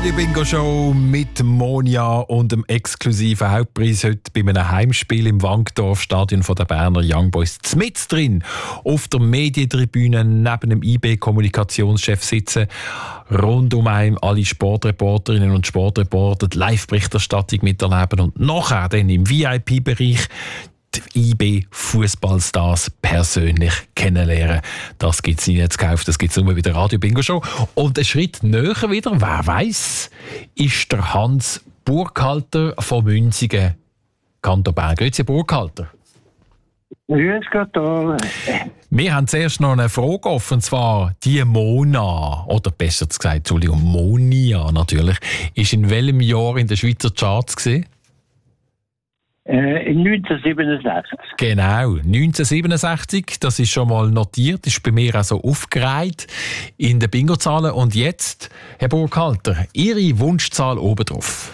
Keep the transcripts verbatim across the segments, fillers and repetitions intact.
Radio Bingo Show mit Monja und dem exklusiven Hauptpreis heute bei einem Heimspiel im Wankdorf-Stadion der Berner Young Boys. Zmitz drin auf der Medientribüne neben dem I B-Kommunikationschef sitzen. Rund um einen alle Sportreporterinnen und Sportreporter die Live-Berichterstattung miterleben und nachher dann im V I P-Bereich die I B-Fußballstars persönlich kennenlernen. Das gibt es nicht jetzt gekauft, das gibt es nur bei der Radio Bingo Show. Und einen Schritt näher wieder, wer weiss, ist der Hans Burkhalter von Münzigen, Kanton Bern. Grüezi, Burkhalter. Grüß Gott. Wir haben zuerst noch eine Frage offen, und zwar die Mona, oder besser gesagt, Entschuldigung, Monia natürlich, ist in welchem Jahr in den Schweizer Charts gesehen? Äh, neunzehnhundertsiebenundsechzig. Genau, neunzehnhundertsiebenundsechzig, das ist schon mal notiert, ist bei mir auch so aufgereiht in den Bingo-Zahlen. Und jetzt, Herr Burkhalter, Ihre Wunschzahl oben drauf?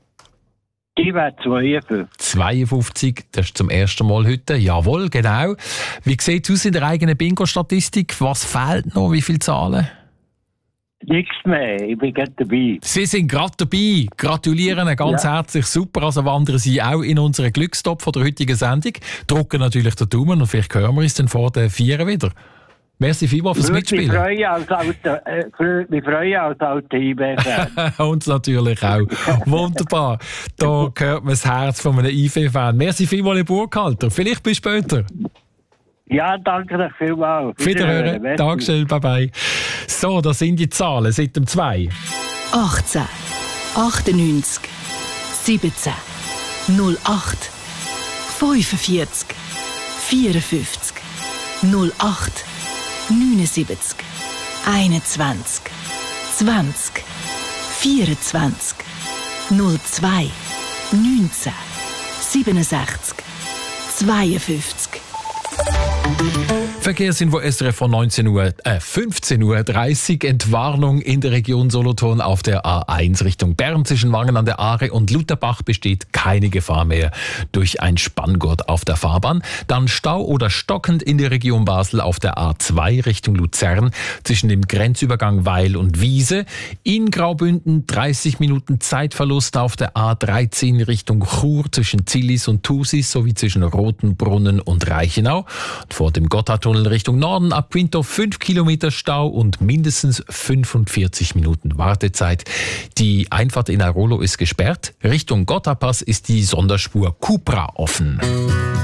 Die wäre zweiundfünfzig. zweiundfünfzig, das ist zum ersten Mal heute. Jawohl, genau. Wie sieht es aus in der eigenen Bingo-Statistik? Was fehlt noch? Wie viele Zahlen? Nichts mehr, ich bin gerade dabei. Sie sind gerade dabei. Gratulieren Ihnen ganz ja. herzlich. Super, also wandern Sie auch in unseren Glückstopf von der heutigen Sendung. Drücken natürlich den Daumen und vielleicht hören wir uns dann vor den Vieren wieder. Merci vielmals fürs Mitspielen. Wir freuen als alte, äh, wir freuen als alte I B-Fan. Uns natürlich auch. Wunderbar. Da hört man das Herz von einem I B-Fan. Merci vielmals, Herr Burkhalter. Vielleicht bis später. Ja, danke euch vielmals. Wiederhören. Wiederhören. Dankeschön, bye bye. So, das sind die Zahlen seit dem zwei. achtzehn, achtundneunzig, siebzehn, null acht, fünfundvierzig, vierundfünfzig, null acht, neunundsiebzig, einundzwanzig, zwanzig, vierundzwanzig, null zwei, neunzehn, siebenundsechzig, zweiundfünfzig. Verkehrsinfo S R F von neunzehn Uhr, äh, fünfzehn Uhr dreißig. Entwarnung in der Region Solothurn auf der A eins Richtung Bern zwischen Wangen an der Aare und Lutherbach besteht keine Gefahr mehr durch ein Spanngurt auf der Fahrbahn. Dann Stau oder stockend in der Region Basel auf der A zwei Richtung Luzern zwischen dem Grenzübergang Weil und Wiese. In Graubünden dreißig Minuten Zeitverlust auf der A dreizehn Richtung Chur zwischen Zillis und Thusis sowie zwischen Rotenbrunnen und Reichenau. Und vor dem Gotthardtunnel Richtung Norden ab Quinto fünf Kilometer Stau und mindestens fünfundvierzig Minuten Wartezeit. Die Einfahrt in Airolo ist gesperrt. Richtung Gotthardpass ist die Sonderspur Cupra offen.